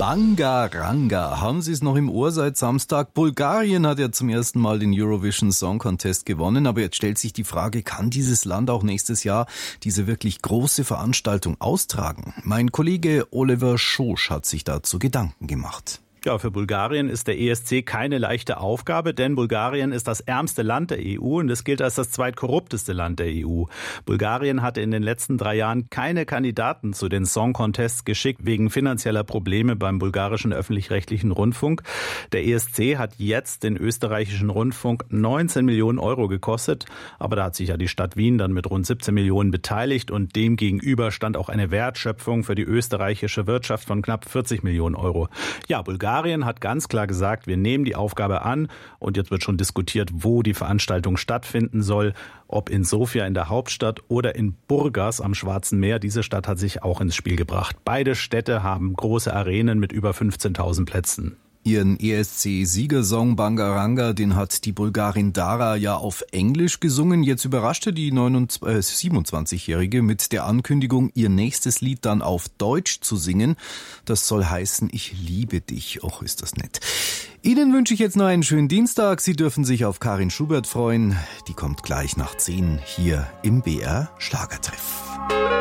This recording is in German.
Bangaranga. Haben Sie es noch im Ohr seit Samstag? Bulgarien hat ja zum ersten Mal den Eurovision Song Contest gewonnen. Aber jetzt stellt sich die Frage, kann dieses Land auch nächstes Jahr diese wirklich große Veranstaltung austragen? Mein Kollege Oliver Schosch hat sich dazu Gedanken gemacht. Ja, für Bulgarien ist der ESC keine leichte Aufgabe, denn Bulgarien ist das ärmste Land der EU und es gilt als das zweitkorrupteste Land der EU. Bulgarien hatte in den letzten 3 Jahren keine Kandidaten zu den Song Contests geschickt, wegen finanzieller Probleme beim bulgarischen öffentlich-rechtlichen Rundfunk. Der ESC hat jetzt den österreichischen Rundfunk 19 Millionen Euro gekostet, aber da hat sich ja die Stadt Wien dann mit rund 17 Millionen beteiligt und dem gegenüber stand auch eine Wertschöpfung für die österreichische Wirtschaft von knapp 40 Millionen Euro. Ja, Bulgarien hat ganz klar gesagt, wir nehmen die Aufgabe an und jetzt wird schon diskutiert, wo die Veranstaltung stattfinden soll, ob in Sofia in der Hauptstadt oder in Burgas am Schwarzen Meer. Diese Stadt hat sich auch ins Spiel gebracht. Beide Städte haben große Arenen mit über 15.000 Plätzen. Ihren ESC-Siegersong Bangaranga, den hat die Bulgarin Dara ja auf Englisch gesungen. Jetzt überraschte die 27-Jährige mit der Ankündigung, ihr nächstes Lied dann auf Deutsch zu singen. Das soll heißen, ich liebe dich. Och, ist das nett. Ihnen wünsche ich jetzt noch einen schönen Dienstag. Sie dürfen sich auf Karin Schubert freuen. Die kommt gleich nach 10 hier im BR Schlagertreff.